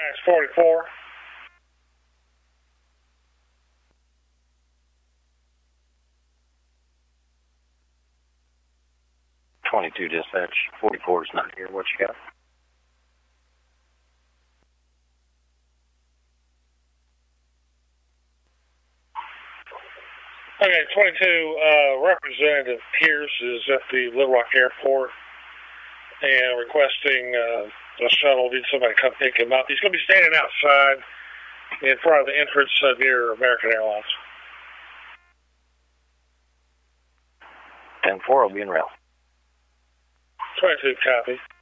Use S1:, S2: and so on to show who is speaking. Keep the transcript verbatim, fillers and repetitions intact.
S1: Max forty-four.
S2: twenty-two dispatch, forty-four is not here. What you got?
S1: Okay, twenty-two, uh, Representative Pierce is at the Little Rock Airport and requesting uh, a shuttle. Need somebody to come pick him up. He's going to be standing outside in front of the entrance uh, near American Airlines.
S2: ten four will be in rail.
S1: twenty-two, copy.